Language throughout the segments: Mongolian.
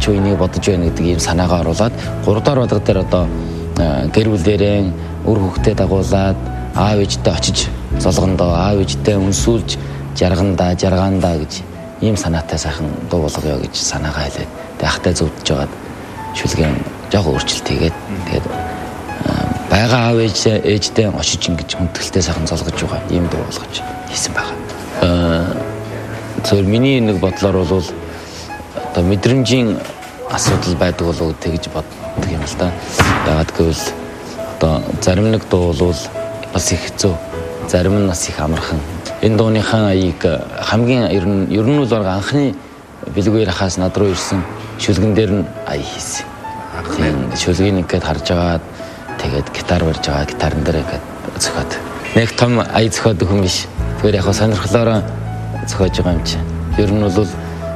ч үнийг бодож байна гэдэг ийм санаагаа оруулаад 3 дахь бодлого дээр одоо гэр бүлээрээ үр хөвгтөд дагуулад аав ээжтэй очиж золгондоо аав ээжтэй өнсүүлж жаргандаа гэж ийм санаатай сайхан дуу болгоё гэж санаагаа хэлээд тэг ахтай зөвдөж байгаад шүлгийн жоох өөрчлөлт хийгээд тэгээд байгаа аав ээжтэй очиж ингэж хүндэтгэлтэй сайхан золгож байгаа ийм дуу болгож хийсэн байгаа. Зөв миний нэг бодлоор бол одоо мэдрэмжийн асуудал байдаг болов тэгж боддог юм л да. Яагаад гэвэл одоо зарим нэг дуу бол бас их хэцүү, зарим нь бас их амархан. Энэ дууныхаа аяыг хамгийн ер нь бол анхны бэлгээр хаас над руу ирсэн шүлгэн дээр нь ая хийсэн. Тийм шүлгийг ингээд харж агаад тэгээд гитар барьж байгаа гитарын дээр ингээд зөхиод. Нэг том ая зөхиодог хүн биш. Тэгэхээр яг сонирхлоороо зөхиож байгаа юм чи. Ер нь бол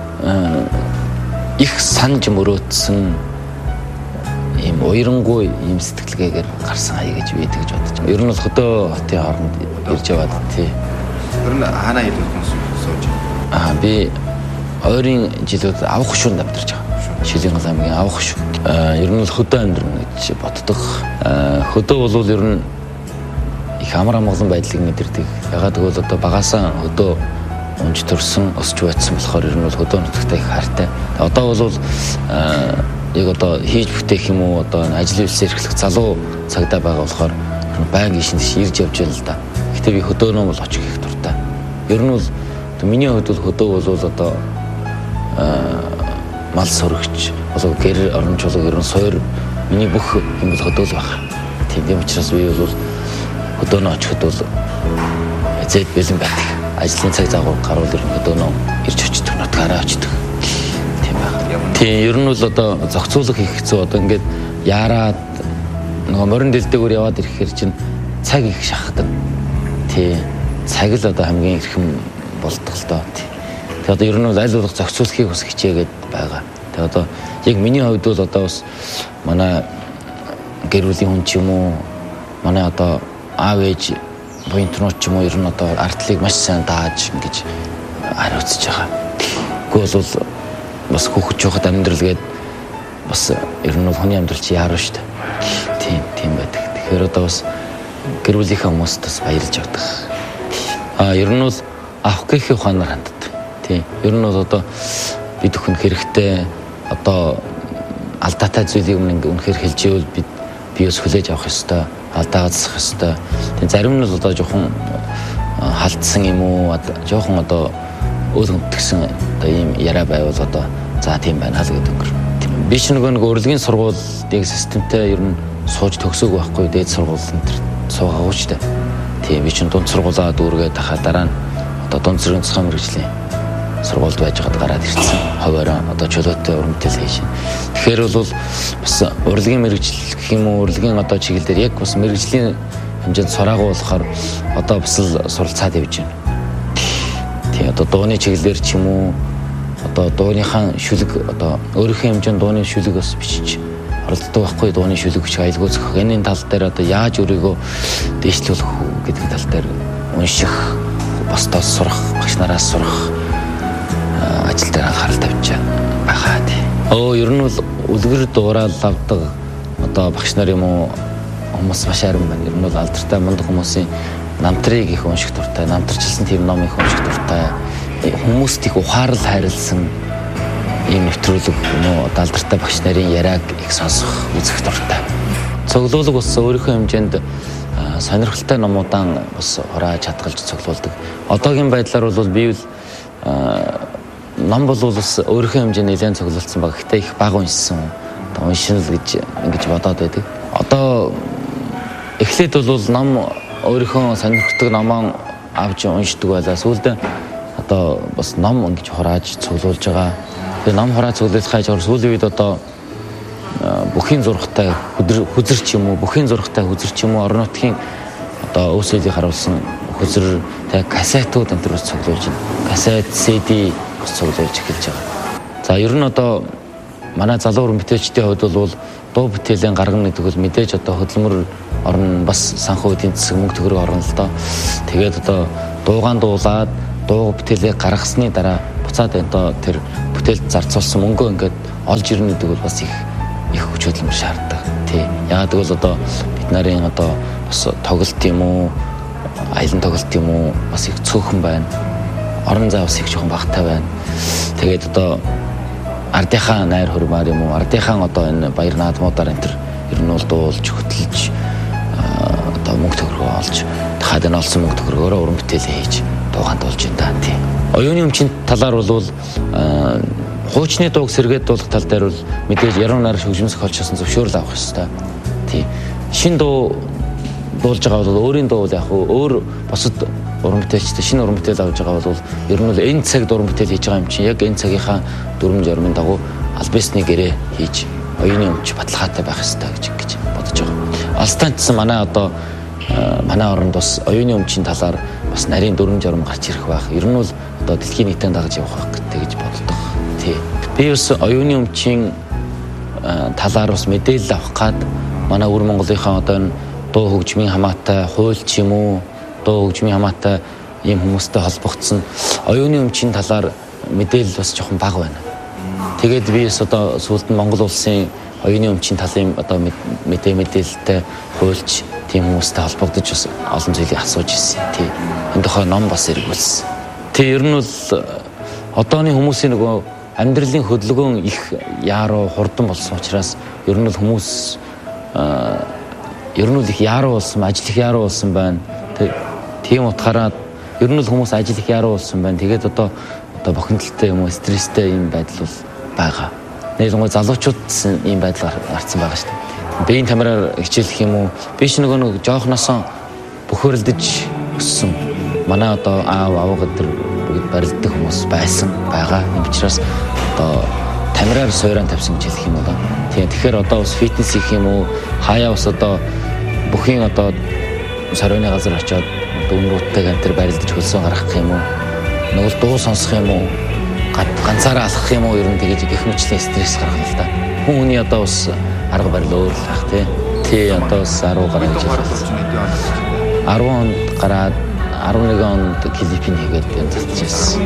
их санж мөрөөдсөн ийм уйрангүй ийм сэтгэлгээгээр гарсан ая гэж би тэгж бодож байна. Ер нь бол хөдөө хотын хооронд ирж яваад тий. Тэр нь хаана ирэх хүмүүс сууж байна? Би ойрын жилүүд авах шүүнд амьдарч байгаа. Шилийн аймгийн авах шүү. Ер нь бол хөдөө амьдрна гэж боддог. Хөдөө бол ер нь их амар амгалан байдлыг мэдэрдэг. Ягаад гэвэл одоо багасаа хөдөө унж төрсөн, өсч байсан болохоор ер нь бол хөдөө нутагтай их хайртай. Одоо бол яг одоо хийж бүтээх юм уу одоо ажил үйлсээр эрхлэх залуу цагдаа байгаа болохоор байнга ишинж ирж явж байна л да. Гэтэ би хөдөөнөө бол очих их дуртай. Ер нь бол миний хувьд бол хөдөө бол одоо мал сөрөгч болов гэр орончолог ер нь суур миний бүх юм бол хөдөө л байна. Тийм учраас би бол хөдөөнөө очиход бол зэт бэлэн байдаг. Ажлын цаг заагуур гарвал ер нь хөдөөнөө ирж очдог, нутгаараа очдог. Тийм байна. Тийм ер нь бол одоо зохицуулах их хэцүү одоо ингээд яараад нөгөө морин дэлдээгүүр яваад ирэхээр чинь цаг их шахдаг. Тийм цаг л одоо хамгийн эрхэм болдог л доо. Тэгээд одоо ер нь бол аль болох зохицуулахыг бас хичээгээд байгаа. Тэгээд одоо яг миний хувьд бол одоо бас манай гэр бүлийн хүн ч юм уу манай одоо аав ээж буянтнууд ч юм уу ер нь одоо артлыг маш сайн дааж ингэж хариуцж байгаа. Гэхдээ бол бас хөхөж явахад амьдрал гээд бас ер нь бол хүний амьдрал чи яаруу шүү дээ. Тийм байдаг. Тэгэхээр одоо бас гэр бүлийнхээ хүмүүст бас баярлж явдаг. Ер нь бол авах гэхээ ухаанаар ханддаг. Тийм. Ер нь бол одоо бид өхөн хэрэгтэй одоо алдаатай зүйлийг үнэхээр хэлж ивэл би бас хүлээж авах ёстой, алдаагаа засах ёстой. Тэгээ зарим нь одоо жоохон халдсан юм уу, жоохон одоо өөл хөндгсөн одоо ийм яриа байвал одоо за тийм байна л гэдэг өнгөр. Би ч нэг урлагийн сургуулийн системтэй ер нь сууж төгсөөг байхгүй дээд сургуулийн тэр суугаагүй ч дээ. Тийм би ч дунд сургуулаа дүүргээд тахаа дараа нь одоо дунд зэргийн цохон мэргэжлийн сургуульд байж байгаад гараад ирсэн. Ховоороо одоо чөлөөтэй уран бүтээл хийж байна. Тэгэхээр бол бас урлагийн мэргэжил гэх юм уу урлагийн одоо чиглэлээр яг бас мэргэжлийн хэмжээнд сураагүй болохоор одоо бас л суралцаад явж байна. Тийм одоо дууны чиглэлээр ч юм уу одоо дууныхаа шүлэг одоо өөрийнхөө хэмжээнд дууны шүлэг бас бичиж оролддог байхгүй дууны шүлэг бичих аялгау зохих энэ тал дээр одоо яаж өөрийгөө дээшлүүлэх гэдэг тал дээр унших, босдоос сурах, багш нараас сурах ажил дээр анхаарал тавьж байгаа тий. Ер нь бол үлгэр дуурал авдаг одоо багш нар юм уу хүмүүс маш арим байна. Ер нь бол алдартай мундаг хүмүүсийн намтрыг их унших дуртай, намтарчилсан тийм ном их унших дуртай. Хүмүүст их ухаарл хайрлсан ийм нэвтрүүлэг юм уу алдартай багш нарын яриаг их сонсох, үзэх дуртай. Цуглуулга бас өөрийнхөө хэмжээнд сонирхолтой номуудаа бас хурааж хадгалж цуглуулдаг. Одоогийн байдлаар бол би л ном бол бас өөрийнхөө хэмжээнд нэлээд цуглуулсан баг. Гэхдээ их бага уншсан. Одоо уншина л гэж ингэж бодоод байдаг. Одоо эхлээд бол ном өөрийнхөө сонирхдаг номоо авч уншдаг байлаа. Сүүлдээ одоо бас ном ингэж хурааж цуглуулж байгаа. Тэгээ ном хурааж цуглуулахаа жоор сүүлийн үед одоо бүхийн зургтай хүзэр ч юм уу, бүхийн зургтай хүзэр ч юм уу орон нутгийн одоо өвсөлийг харуулсан хүзэр тэг кассетууд энэ төрөс цуглуулж байна. Кассет, CD цуглуулж эхэлж байгаа. За ер нь одоо манай залуу уран бүтээлчдийн хувьд бол дуу бүтээлийн гаргана гэдэг бол мэдээж одоо хөдөлмөр орно бас санхүү эдийн засаг мөнгө төгрөг орно л доо. Тэгээд одоо дуугаан дуулаад дуу бүтээлээ гаргасны дараа буцаад одоо тэр бүтээлд зарцуулсан мөнгөө ингээд олж ирнэ гэдэг бол бас их хүч хөдөлмөр шаарддаг. Тий. Яагаад гэвэл одоо бид нарын одоо бас тоглолт юм уу, аялан тоглолт юм уу бас их цөөхөн байна. Орон зай бас их жоохон багтай байна. Тэгээд одоо ардынхаа найр хурмаар юм уу, ардынхаа одоо энэ баяр наадмуудаар энэ төр ер нь бол дуулж хөтлөж одоо мөнгө төгрөгөө олж дахиад энэ олсон мөнгө төгрөгөөрөө уран бүтээлээ хийж дуугаан дуулж байна да. Тийм. Оюуны өмчийн талаар бол хуучны дууг сэргээд дуулах тал дээр бол мэдээж яруу найрагч хөгжмөс холчсон зөвшөөрөл авах ёстой. Тийм. Шин дуу дуулж байгаа бол өөрийн дуу яг өөр босод уран бүтээлчтэй шинэ уран бүтээл авж байгаа бол ер нь бол энэ цагт уран бүтээл хийж байгаа юм чинь яг энэ цагийнхаа дүрм журмын дагуу албасны гэрээ хийж оюуны өмч баталгаатай байх ёстой гэж бодож байгаа. Алстантсан манай одоо манай оронд бас оюуны өмчийн талаар бас нарийн дүрм журм гарч ирэх байх. Ер нь бол одоо дэлхийн нийтэнд дагаж явах гэж боддог. Тий. Би бас оюуны өмчийн талаар бас мэдээлэл авах гад манай өвөр Монголынхаа одоо энэ дуу хөгжмийн хамаатай хуульч юм уу, дуу хөгжмийн хамаатай ийм хүмүүстэй холбогдсон оюуны өмчийн талаар мэдээлэл бас жоохон бага байна. Тэгээд би бас одоо сүүлд нь Монгол улсын оюуны өмчийн талын одоо мэдээлэлтэй хуульч тийм хүмүүстэй холбогдож бас олон зүйлийг асууж ирсэн. Тий. Энэ тохоо ном бас эргүүлсэн. Тий, ер нь бол одооны хүмүүсийн нөгөө амьдралын хөдөлгөөн их яаруу хурдан болсон учраас ер нь бол хүмүүс ер нь бол их яаруу болсон, ажил их яаруу болсон байна. Тийм утгаараа ер нь бол хүмүүс ажил их яаруу болсон байна. Тэгээд одоо бохимдолтой юм уу, стресстэй юм байдал бол байгаа. Нэгэн залуучууд ийм байдал гарсан байгаа шүү дээ. Биеийн тамираар хичээлэх юм уу? Би ч нөгөө жоохносоо бөхөөрөлдөж өссөн. Манай одоо аав аваагаар бүгд барилддаг хүмүүс байсан байгаа. Ийм учраас одоо тамираар суурьан тавьсан гэж хэлэх юм уу? Тэгэхээр одоо бас фитнес хийх юм уу? Хаяа бас одоо бүхийн одоо сарвны газар очиод дүүнрүүдтэй гантер барилдаж хөлсөө гаргах юм уу? Нөгөө дуу сонсох юм уу? Ганцаараа алхах юм уу? Ер нь тэгэж гэх мэтчлийн стресс гаргана л да. Хүний одоо бас арга барил өөр л байх тий. Одоо бас 10 гаруй жил болсон. 10 онд гараад 11 онд Филиппин хийгээд татчихсан.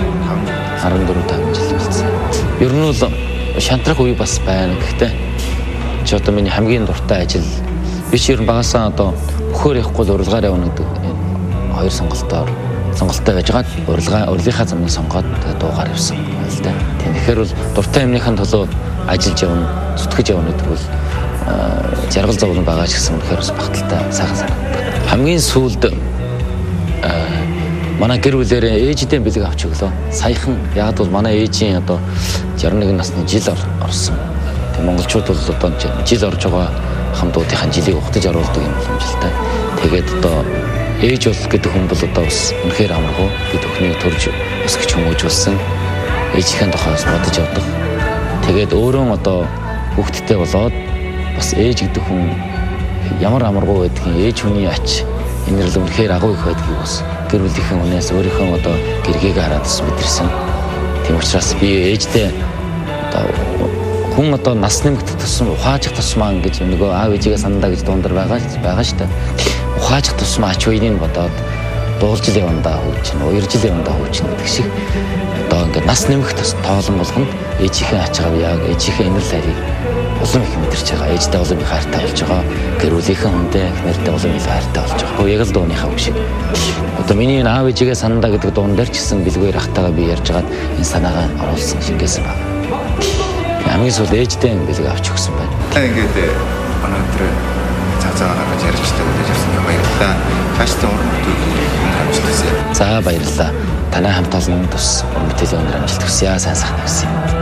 14-5 жил болсон. Ер нь бол шантрах үе бас байна. Гэхдээ чи одоо миний хамгийн дуртай ажил би ч ер нь багасаа одоо бөхөр явахгүй урилгаар явна гэдэг хоёр сонголттой байжгаад урилгынхаа замыг сонгоод дуугаар явсан л да. Тэгэхээр бол дуртай юмныхаа төлөө ажиллаж явна, зүтгэж явна гэдэг бол жаргал зовлон байгаа ч гэсэн үнэхээр бас багталтай сайхан санагдав. Хамгийн сүүлд манай гэр бүлэрээ ээждээ бэлэг авч өглөө. Саяхан яг бол манай ээжийн одоо 61 насны жил орсон. Тэг монголчууд бол одоо жил орж байгаа хамтуудынхаа жилийг ухтаж оруулдаг юм боломжтой. Тэгээд одоо ээж бол гэдэг хүн бол одоо бас үнэхээр амаргүй бид өхнийг төрж өсгөж хүмүүжүүлсэн. Ээжийнхээ тухайс бодож явдаг. Тэгээд өөрөө одоо хүүхдтэй болоод бас ээж гэдэг хүн ямар амаргүй байдгийг ээж хүний ач энэрл үнэхээр агуу их байдгийг бас гэр бүлийнхэн үнээс өөрийнхөө одоо гэргийг хараад бас мэдэрсэн. Тийм учраас би ээжтэй одоо хүн одоо нас нэмэгдэх тусам ухаачих тусмаа гэж нөгөө аав ээжигээ санандаа гэж дуундар байгаа шүү дээ. Ухаачих тусмаа ач уяныг бодоод дуулж л явандаа хөвчин, 2 жил явандаа хөвчин гэдэг шиг одоо ингээд нас нэмэх тоолон болгонд ээжийнхээ ачаав яг ээжийнхээ энэрл хайрыг улам их мэдэрч байгаа. Ээжтэй улам их хайртай болж байгаа. Гэр бүлийнхэн хүндээ эхнэртэй улам их хайртай болж байгаа. Яг л дууныхаа үг шиг. Одоо миний аав ээжигээ санандаа гэдэг дуун дээр ч гэсэн бэлгээр ахтайгаа би ярьж хагаад энэ санаагаа оруулсан шингээсэн байна. Хамгийн сүүл ээжтэй бэлэг авч өгсөн байна. Ингээд өнөөдөр цаацаа гаргаж ярьжтай үлээж ирсэн юм баярлалаа. Фашистын уран бүтээлийг амжилт хүсье. За баярлалаа. Танай хамт олон тус уран бүтээлийн өнөр амжилт хүсье. Сайн сайхан хүсье.